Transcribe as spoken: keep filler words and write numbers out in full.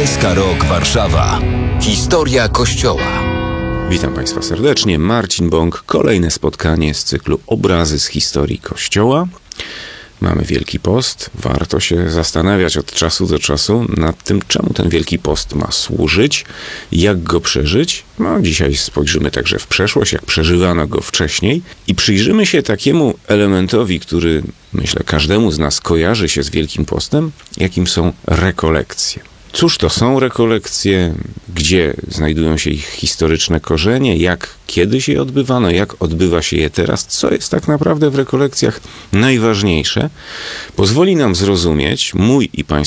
S K Rok Warszawa. Historia Kościoła. Witam Państwa serdecznie. Marcin Bąk. Kolejne spotkanie z cyklu Obrazy z historii Kościoła. Mamy Wielki Post. Warto się zastanawiać od czasu do czasu nad tym, czemu ten Wielki Post ma służyć, jak go przeżyć. No, dzisiaj spojrzymy także w przeszłość, jak przeżywano go wcześniej i przyjrzymy się takiemu elementowi, który, myślę, każdemu z nas kojarzy się z Wielkim Postem, jakim są rekolekcje. Cóż to są rekolekcje, gdzie znajdują się ich historyczne korzenie, jak kiedyś je odbywano, jak odbywa się je teraz, co jest tak naprawdę w rekolekcjach najważniejsze, pozwoli nam zrozumieć mój i Państwa